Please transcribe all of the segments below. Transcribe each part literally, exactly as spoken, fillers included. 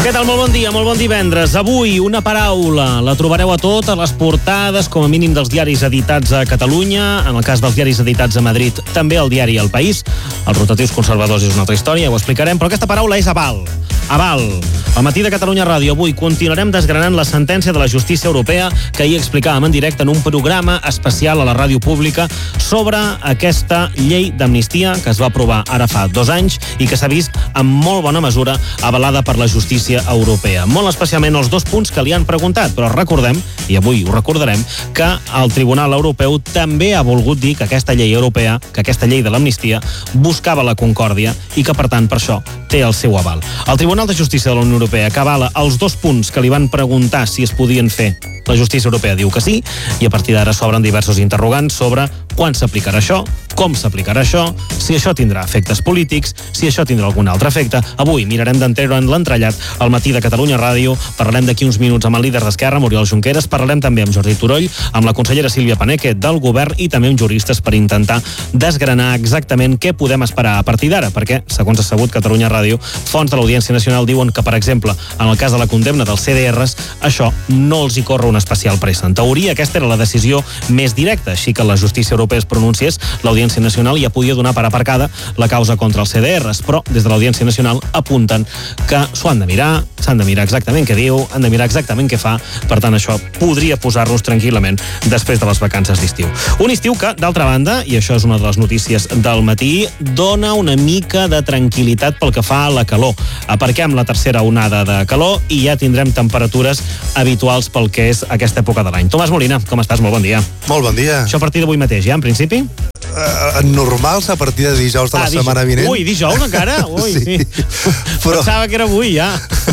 Què tal? Molt bon dia, molt bon divendres. Avui una paraula, la trobareu a totes les portades, com a mínim dels diaris editats a Catalunya, en el cas dels diaris editats a Madrid, també el diari El País. Els rotatius conservadors és una altra història, ho explicarem, però aquesta paraula és aval. Aval. Al matí de Catalunya Ràdio avui continuarem desgranant la sentència de la justícia europea que ahir explicàvem en directe en un programa especial a la ràdio pública sobre aquesta llei d'amnistia que es va aprovar ara fa dos anys i que s'ha vist en molt bona mesura avalada per la justícia europea. Molt especialment els dos punts que li han preguntat, però recordem, i avui ho recordarem, que el Tribunal Europeu també ha volgut dir que aquesta llei europea, que aquesta llei de l'amnistia, buscava la concòrdia i que, per tant, per això té el seu aval. El Tribunal de Justícia de la Unió Europea que avala els dos punts que li van preguntar si es podien fer. La justícia europea diu que sí, i a partir d'ara s'obren diversos interrogants sobre quan s'aplicarà això, com s'aplicarà això, si això tindrà efectes polítics, si això tindrà algun altre efecte. Avui mirarem d'entreure en l'entrellat al matí de Catalunya Ràdio, parlarem d'aquí uns minuts amb el líder d'Esquerra, Oriol Junqueras, parlarem també amb Jordi Turull, amb la consellera Sílvia Paneque del Govern i també amb juristes per intentar desgranar exactament què podem esperar a partir d'ara, perquè, segons ha sabut Catalunya Ràdio, fonts de l'Audiència Nacional diuen que, per exemple, en el cas de la condemna dels C D Rs, això no els hi corre una especial pressa. En teoria, aquesta era la decisió més directa, així que la justícia europea es pronunciés, l'Audiència Nacional ja podia donar per aparcada la causa contra els C D Rs, però des de l'Audiència Nacional apunten que s'ho han de mirar, s'han de mirar exactament què diu, han de mirar exactament què fa, per tant això podria posar-nos tranquil·lament després de les vacances d'estiu. Un estiu que, d'altra banda, i això és una de les notícies del matí, dona una mica de tranquil·litat pel que fa a la calor. Aparquem la tercera onada de calor i ja tindrem temperatures habituals pel que és aquesta època de l'any. Tomàs Molina, com estàs? Molt bon dia. Molt bon dia. Això a partir d'avui mateix, ja, en principi? Uh, normals a partir de dijous de ah, la dijous. setmana vinent. Ui, dijous encara? Ui, sí. sí. Però... Pensava que era avui, ja.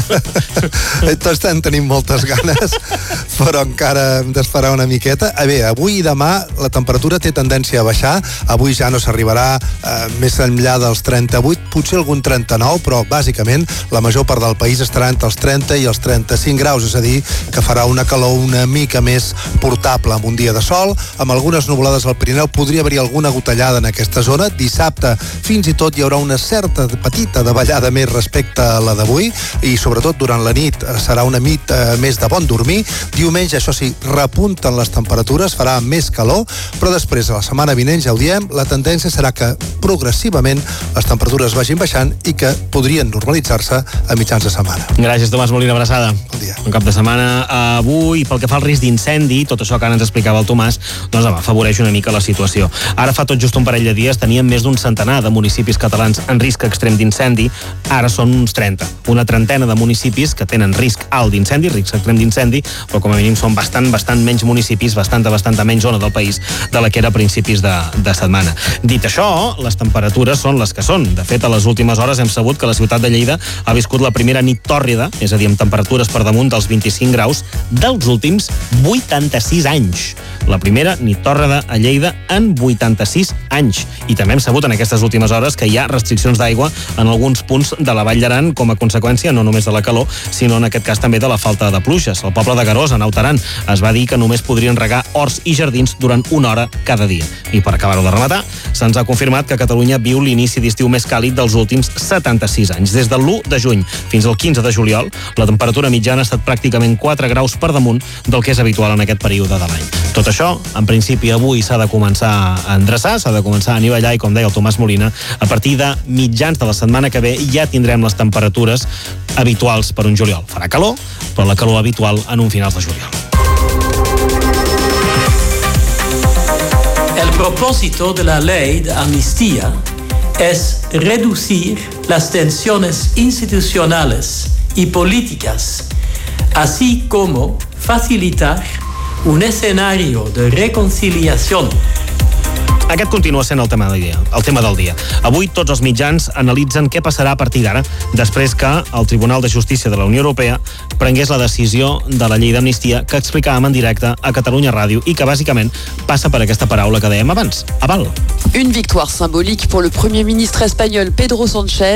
Tots en tenim moltes ganes, però encara hem d'esperar una miqueta. A bé, avui i demà la temperatura té tendència a baixar. Avui ja no s'arribarà uh, més enllà dels trenta-vuit, potser algun trenta-nou, però bàsicament la major part del país estarà entre els trenta i els trenta-cinc graus, és a dir, que farà una calor una mica més portable amb un dia de sol, amb algunes nuvolades al Pirineu. Podria haver-hi alguna gotellada en aquesta zona. Dissabte fins i tot hi haurà una certa petita davallada més respecte a la d'avui i sobretot durant la nit serà una nit eh, més de bon dormir. Diumenge, això sí, repunten les temperatures, farà més calor, però després a la setmana vinent, ja ho diem, la tendència serà que progressivament les temperatures vagin baixant i que podrien normalitzar-se a mitjans de setmana. Gràcies, Tomàs Molina, abraçada. Bon dia. Un cap de setmana avui, pel que fa al risc d'incendi, tot això que ara ens explicava el Tomàs, doncs home, afavoreix una mica la situació. Ara fa tot just un parell de dies teníem més d'un centenar de municipis catalans en risc extrem d'incendi, ara són uns trenta. Una trentena de municipis que tenen risc alt d'incendi, risc extrem d'incendi, però com a mínim són bastant, bastant menys municipis, bastanta, bastanta menys zona del país de la que era a principis de, de setmana. Dit això, les temperatures són les que són. De fet, a les últimes hores hem sabut que la ciutat de Lleida ha viscut la primera nit tòrrida, és a dir, amb temperatures per damunt dels vint-i-cinc graus, dels últims vuitanta-sis anys. La primera nit tòrrida a Lleida en vuitanta-sis anys. I també hem sabut en aquestes últimes hores que hi ha restriccions d'aigua en alguns punts de la Vall d'Aran com a conseqüència no només de la calor, sinó en aquest cas també de la falta de pluges. El poble de Garós, a Naut Aran, es va dir que només podrien regar horts i jardins durant una hora cada dia. I per acabar-ho de rematar, se'ns ha confirmat que Catalunya viu l'inici d'estiu més càlid dels últims setanta-sis anys. Des del l'u de juny fins al quinze de juliol, la temperatura mitjana ha estat pràcticament quatre graus per damunt del que és habitual en aquest període de l'any. Tot això, en principi, avui s'ha de començar a endreçar, s'ha de començar a anivellar i, com deia el Tomàs Molina, a partir de mitjans de la setmana que ve ja tindrem les temperatures habituals per un juliol. Farà calor, però la calor habitual en un finals de juliol. El propósito de la ley de amnistía es reducir las tensiones institucionales y políticas, así como facilitar un escenario de reconciliación. Aquest continua sent el tema del dia. El tema del dia. Avui tots els mitjans analitzen què passarà a partir d'ara, després que el Tribunal de Justícia de la Unió Europea prengués la decisió de la llei d'amnistia que explicàvem en directe a Catalunya Ràdio i que bàsicament passa per aquesta paraula que dèiem abans, aval. Une victoire symbolique pour le Premier ministre espagnol Pedro Sánchez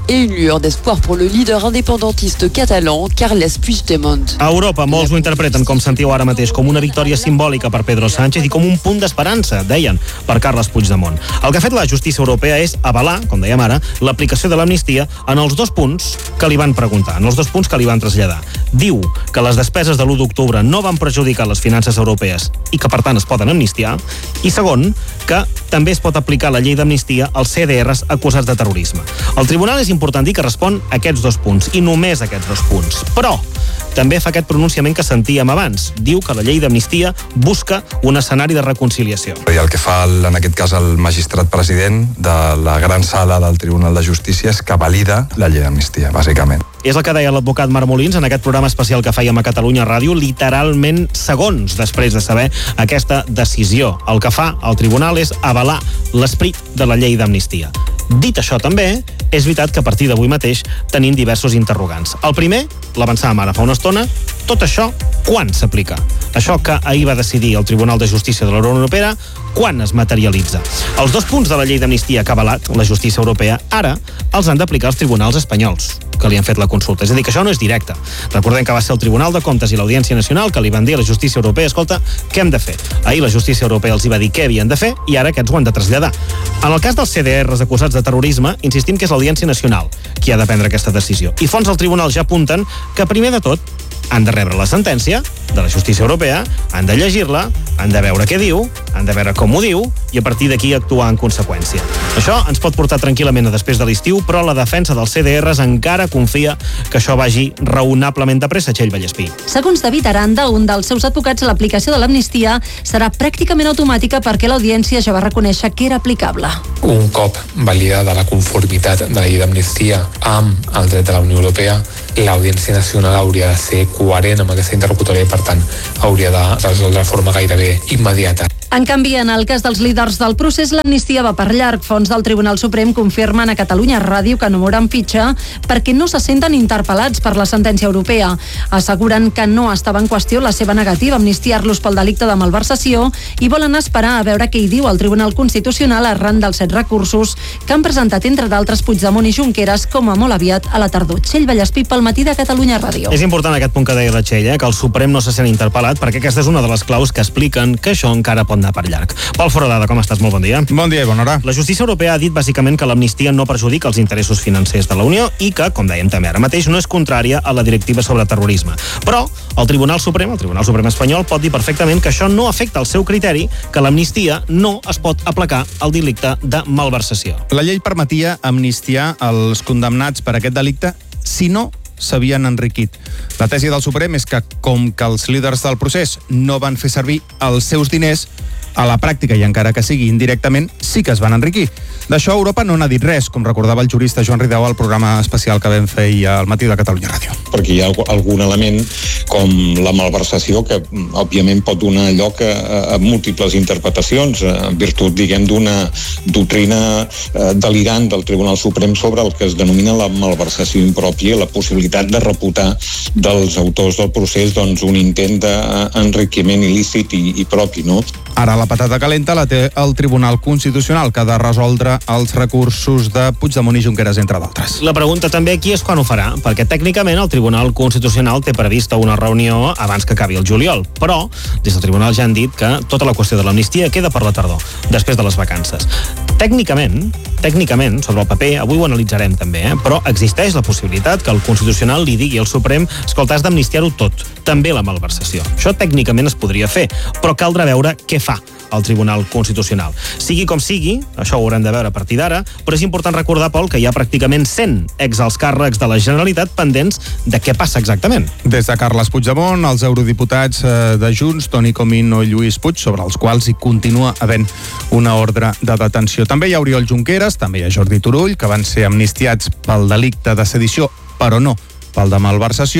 et une lueur d'espoir pour le leader indépendantiste catalan, Carles Puigdemont. A Europa, molts ho interpreten, com sentiu ara mateix, com una victòria simbòlica per Pedro Sánchez i com un punt d'esperança, deien, per Carles Puigdemont. El que ha fet la justícia europea és avalar, com dèiem ara, l'aplicació de l'amnistia en els dos punts que li van preguntar, en els dos punts que li van traslladar. Diu que les despeses de l'u d'octubre no van perjudicar les finances europees i que, per tant, es poden amnistiar. I segon, que també es pot aplicar la llei d'amnistia als C D Rs acusats de terrorisme. El tribunal és important dir que respon a aquests dos punts, i només a aquests dos punts. Però també fa aquest pronunciament que sentíem abans. Diu que la llei d'amnistia busca un escenari de reconciliació. I el que fa, en aquest cas, el magistrat president de la gran sala del Tribunal de Justícia és que valida la llei d'amnistia, bàsicament. És el que deia l'advocat Marc Molins en aquest programa especial que fèiem a Catalunya Ràdio, literalment segons després de saber aquesta decisió. El que fa el tribunal és avalar l'esperit de la llei d'amnistia. Dit això també, és veritat que a partir d'avui mateix tenim diversos interrogants. El primer, l'avançàvem ara fa una estona, tot això, quan s'aplica? Això que ahir va decidir el Tribunal de Justícia de la Unió Europea, quan es materialitza? Els dos punts de la llei d'amnistia que ha avalat la justícia europea, ara els han d'aplicar els tribunals espanyols, que li han fet la consulta. És a dir, que això no és directe. Recordem que va ser el Tribunal de Comptes i l'Audiència Nacional que li van dir a la justícia europea, escolta, què hem de fer? Ahir la justícia europea els hi va dir què havien de fer i ara aquests ho han de traslladar. En el cas dels C D Rs acusats de terrorisme, insistim que és l'Audiència Nacional qui ha de prendre aquesta decisió. I fons del tribunal ja apunten que, primer de tot, han de rebre la sentència de la justícia europea, han de llegir-la, han de veure què diu, han de veure com ho diu i a partir d'aquí actuar en conseqüència. Això ens pot portar tranquil·lament a després de l'estiu, però la defensa dels C D Rs encara confia que això vagi raonablement de pressa. Txell Vallespí. Segons David Aranda, un dels seus advocats, l'aplicació de l'amnistia serà pràcticament automàtica perquè l'Audiència ja va reconèixer que era aplicable. Un cop validada la conformitat de la llei d'amnistia amb el dret de la Unió Europea, l'Audiència Nacional hauria de ser coherent amb aquesta interlocutòria i, per tant, hauria de resoldre de forma gairebé immediata. En canvi, en el cas dels líders del procés, l'amnistia va per llarg. Fons del Tribunal Suprem confirmen a Catalunya Ràdio que no mouran fitxa perquè no se senten interpel·lats per la sentència europea. Asseguren que no estava en qüestió la seva negativa a amnistiar-los pel delicte de malversació i volen esperar a veure què hi diu el Tribunal Constitucional arran dels set recursos que han presentat, entre d'altres, Puigdemont i Junqueras, com a molt aviat a la tardor. Txell Vallespí pel matí de Catalunya Ràdio. És important aquest punt que deia la Txell, eh? que el Suprem no se sent interpel·lat, perquè aquesta és una de les claus que expliquen que això encara pot anar per llarg. Pol Foradada, com estàs? Molt bon dia. Bon dia i bona hora. La justícia europea ha dit bàsicament que l'amnistia no perjudica els interessos financers de la Unió i que, com dèiem també ara mateix, no és contrària a la directiva sobre terrorisme. Però el Tribunal Suprem, el Tribunal Suprem espanyol, pot dir perfectament que això no afecta el seu criteri, que l'amnistia no es pot aplicar al delicte de malversació. La llei permetia amnistiar els condemnats per aquest delicte si no s'havien enriquit. La tesi del Suprem és que, com que els líders del procés no van fer servir els seus diners, a la pràctica, i encara que sigui indirectament, sí que es van enriquir. D'això Europa no n'ha dit res, com recordava el jurista Joan Ridao al programa especial que vam fer ahir al matí de Catalunya Ràdio. Perquè hi ha algun element com la malversació que, òbviament, pot donar lloc a, a múltiples interpretacions en virtut, diguem, d'una doctrina delirant del Tribunal Suprem sobre el que es denomina la malversació impròpia i la possibilitat de reputar dels autors del procés doncs, un intent d'enriquiment il·lícit i, i propi, no? Ara la patata calenta la té el Tribunal Constitucional, que ha de resoldre els recursos de Puigdemont i Junqueras, entre d'altres. La pregunta també aquí és quan ho farà, perquè tècnicament el Tribunal Constitucional té prevista una reunió abans que acabi el juliol, però des del Tribunal ja han dit que tota la qüestió de l'amnistia queda per la tardor, després de les vacances. Tècnicament, tècnicament, sobre el paper, avui ho analitzarem també, eh? però existeix la possibilitat que el Constitucional li digui al Suprem, escolta, has d'amnistiar-ho tot, també la malversació. Això tècnicament es podria fer, però caldrà veure què fa el Tribunal Constitucional. Sigui com sigui, això ho haurem de veure a partir d'ara, però és important recordar, Pol, que hi ha pràcticament cent exalts càrrecs de la Generalitat pendents de què passa exactament. Des de Carles Puigdemont, els eurodiputats de Junts, Toni Comín o Lluís Puig, sobre els quals hi continua havent una ordre de detenció. També hi ha Oriol Junqueras, també hi ha Jordi Turull, que van ser amnistiats pel delicte de sedició, però no pel de malversació, i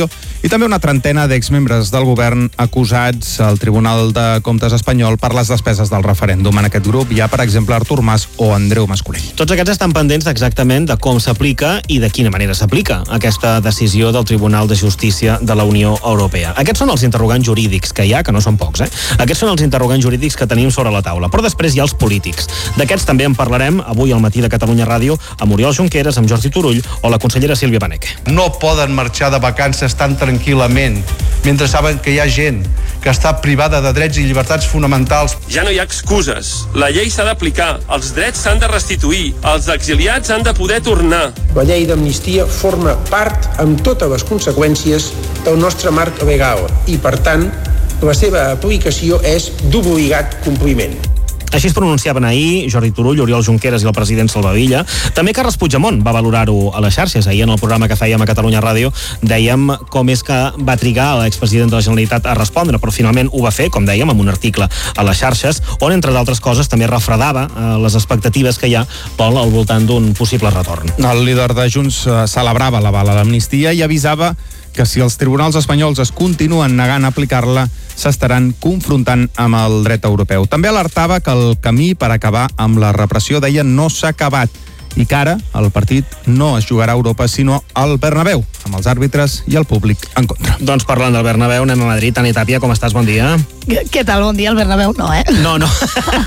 i també una trentena d'exmembres del govern acusats al Tribunal de Comptes espanyol per les despeses del referèndum. En aquest grup hi ha, per exemple, Artur Mas o Andreu Mascolell. Tots aquests estan pendents exactament de com s'aplica i de quina manera s'aplica aquesta decisió del Tribunal de Justícia de la Unió Europea. Aquests són els interrogants jurídics que hi ha, que no són pocs, eh? Aquests són els interrogants jurídics que tenim sobre la taula. Però després hi ha els polítics. D'aquests també en parlarem avui al matí de Catalunya Ràdio amb Oriol Junqueras, amb Jordi Turull o la consellera Sílvia Benech. No poden marxar de vacances tan tranquil·lament mentre saben que hi ha gent que està privada de drets i llibertats fonamentals. Ja no hi ha excuses. La llei s'ha d'aplicar, els drets s'han de restituir, els exiliats han de poder tornar. La llei d'amnistia forma part amb totes les conseqüències del nostre marc legal i, per tant, la seva aplicació és d'obligat compliment. Així es pronunciaven ahir Jordi Turull, Oriol Junqueras i el president Salvadilla. També Carles Puigdemont va valorar-ho a les xarxes. Ahir en el programa que fèiem a Catalunya Ràdio dèiem com és que va trigar l'expresident de la Generalitat a respondre, però finalment ho va fer, com dèiem, amb un article a les xarxes, on, entre d'altres coses, també refredava eh, les expectatives que hi ha pel al voltant d'un possible retorn. El líder de Junts eh, celebrava l'aval a l'amnistia i avisava que si els tribunals espanyols es continuen negant a aplicar-la, s'estaran confrontant amb el dret europeu. També alertava que el camí per acabar amb la repressió, deia, no s'ha acabat i que ara el partit no es jugarà a Europa sinó al Bernabéu, amb els àrbitres i el públic en contra. Doncs parlant del Bernabéu, anem a Madrid. Tani Tàpia, com estàs? Bon dia. Què tal? Bon dia, el Bernabéu no, eh? No, no.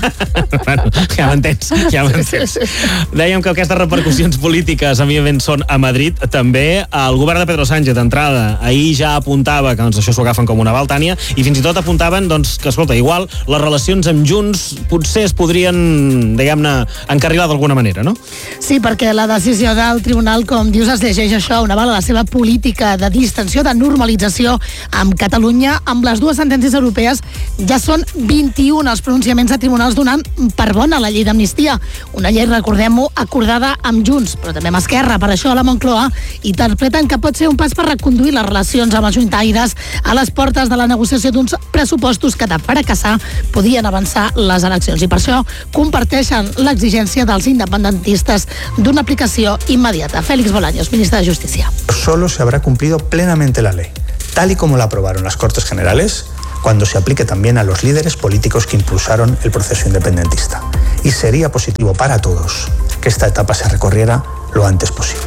Bueno, ja m'entens, ja m'entens. Dèiem que aquestes repercussions polítiques, evidentment, són a Madrid. També el govern de Pedro Sánchez, d'entrada, ahir ja apuntava que doncs, això s'ho agafen com una baltània i fins i tot apuntaven doncs, que, escolta, igual les relacions amb Junts potser es podrien, diguem-ne, encarrilar d'alguna manera, no? Sí, perquè la decisió del tribunal, com dius, es llegeix això, una bala la seva política de distensió, de normalització amb Catalunya. Amb les dues sentències europees ja són vint-i-un els pronunciaments de tribunals donant per bona la llei d'amnistia. Una llei, recordem-ho, acordada amb Junts, però també amb Esquerra. Per això a la Moncloa interpreten que pot ser un pas per reconduir les relacions amb els juntaires a les portes de la negociació d'uns pressupostos que, de fracassar, podien avançar les eleccions. I per això comparteixen l'exigència dels independentistes d'una aplicació immediata. Félix Bolaños, ministre de Justícia. Solo se habrá cumplido plenamente la ley, tal y como la aprobaron las Cortes Generales, cuando se aplique también a los líderes políticos que impulsaron el proceso independentista. Y sería positivo para todos que esta etapa se recorriera lo antes posible.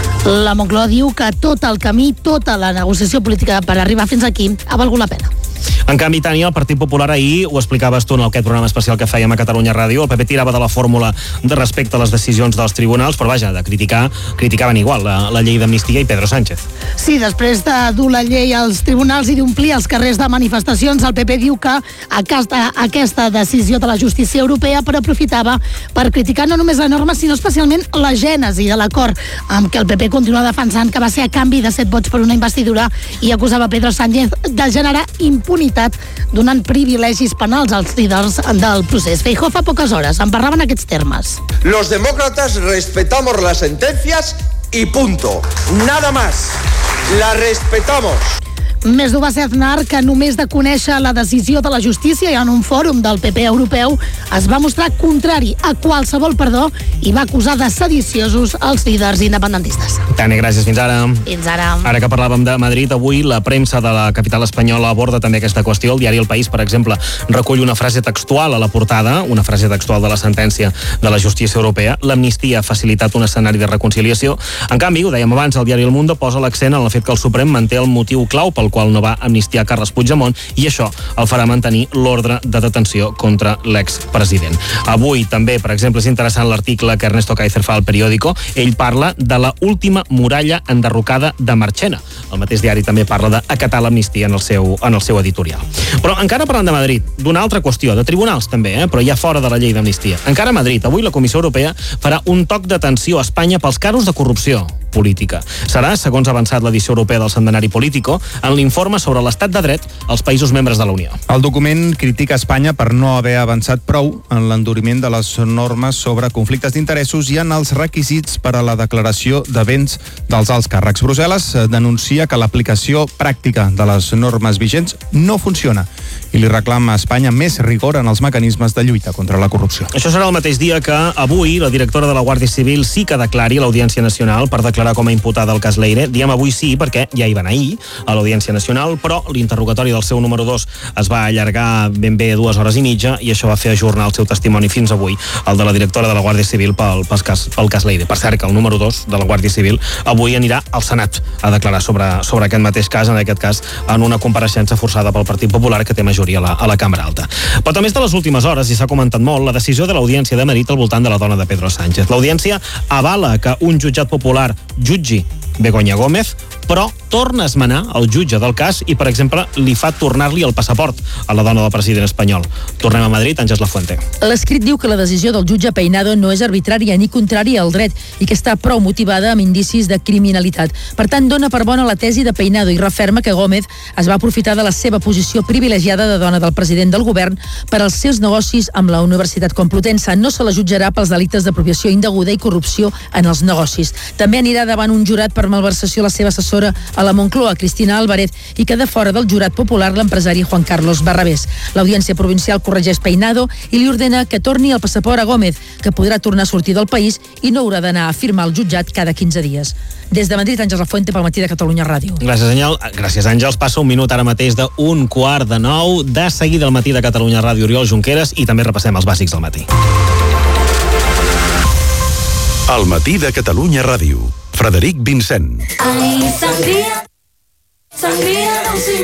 La Moncloa diu que tot el camí, tota la negociació política per arribar fins aquí ha valgut la pena. En canvi, Tània, el Partit Popular ahir, ho explicaves tu en aquest programa especial que fèiem a Catalunya Ràdio, el P P tirava de la fórmula de respecte a les decisions dels tribunals, però vaja, de criticar, criticaven igual la, la llei d'amnistia i Pedro Sánchez. Sí, després de dur la llei als tribunals i d'omplir els carrers de manifestacions, el P P diu que aquesta, aquesta decisió de la justícia europea però aprofitava per criticar no només la norma, sinó especialment la gènesi de l'acord, amb què el P P continua defensant que va ser a canvi de set vots per una investidura i acusava Pedro Sánchez de generar impunitat donant privilegis penals als líders del procés. Feijóo fa poques hores en parlava en aquests termes. Los demócratas respetamos las sentencias y punto. Nada más. La respetamos. Més dur va ser Aznar, que només de conèixer la decisió de la justícia i en un fòrum del P P europeu es va mostrar contrari a qualsevol perdó i va acusar de sediciosos els líders independentistes. Tani, gràcies. Fins ara. Fins ara. Ara que parlàvem de Madrid, avui la premsa de la capital espanyola aborda també aquesta qüestió. El diari El País, per exemple, recull una frase textual a la portada, una frase textual de la sentència de la justícia europea. L'amnistia ha facilitat un escenari de reconciliació. En canvi, ho dèiem abans, el diari El Mundo posa l'accent en el fet que el Suprem manté el motiu clau pel qual no va amnistiar Carles Puigdemont i això el farà mantenir l'ordre de detenció contra l'expresident. Avui també, per exemple, és interessant l'article que Ernesto Kaiser fa al Periódico. Ell parla de la última muralla enderrocada de Marchena. El mateix diari també parla d'acatar l'amnistia en el seu, en el seu editorial. Però encara parlant de Madrid, d'una altra qüestió, de tribunals també, eh? Però ja fora de la llei d'amnistia. Encara a Madrid, avui la Comissió Europea farà un toc d'atenció a Espanya pels casos de corrupció política. Serà, segons ha avançat l'edició europea del Centenari Político, en l'informe sobre l'estat de dret als països membres de la Unió. El document critica Espanya per no haver avançat prou en l'enduriment de les normes sobre conflictes d'interessos i en els requisits per a la declaració de béns dels alts càrrecs. Brussel·les denuncia que l'aplicació pràctica de les normes vigents no funciona i li reclama a Espanya més rigor en els mecanismes de lluita contra la corrupció. Això serà el mateix dia que avui la directora de la Guàrdia Civil sí que declari a l'Audiència Nacional per declarar com a imputada el cas Leire. Diem avui sí perquè ja hi van ahir a l'Audiència Nacional, però l'interrogatori del seu número dos es va allargar ben bé dues hores i mitja i això va fer ajornar el seu testimoni fins avui, el de la directora de la Guàrdia Civil pel, pel, cas, pel cas Leire. Per cert, que el número dos de la Guàrdia Civil avui anirà al Senat a declarar sobre, sobre aquest mateix cas, en aquest cas en una compareixença forçada pel Partit Popular que té majoria a la, a la Cambra Alta. Però també de les últimes hores, i s'ha comentat molt, la decisió de l'Audiència de Madrid al voltant de la dona de Pedro Sánchez. L'Audiència avala que un jutjat popular jutgi Begoña Gómez, però torna a esmenar el jutge del cas i, per exemple, li fa tornar-li el passaport a la dona del president espanyol. Tornem a Madrid, Àngels Lafuente. L'escrit diu que la decisió del jutge Peinado no és arbitrària ni contrària al dret i que està prou motivada amb indicis de criminalitat. Per tant, dona per bona la tesi de Peinado i referma que Gómez es va aprofitar de la seva posició privilegiada de dona del president del govern per als seus negocis amb la Universitat Complutense. No se la jutjarà pels delictes d'apropiació indeguda i corrupció en els negocis. També anirà davant un jurat per malversació la seva assessora a la Moncloa, Cristina Álvarez, i queda fora del jurat popular l'empresari Juan Carlos Barrabés. L'Audiència Provincial corregeix Peinado i li ordena que torni el passaport a Gómez, que podrà tornar a sortir del país i no haurà d'anar a firmar al jutjat cada quinze dies. Des de Madrid, Àngels Lafuente pel Matí de Catalunya Ràdio. Gràcies, Àngel. Gràcies, Àngels. Passa un minut ara mateix d'un quart de nou. De seguida al Matí de Catalunya Ràdio, Oriol Junqueras, i també repassem els bàsics del matí. Al Matí de Catalunya Ràdio. Frederic Vincent. Ai, sangria, sangria, no sé.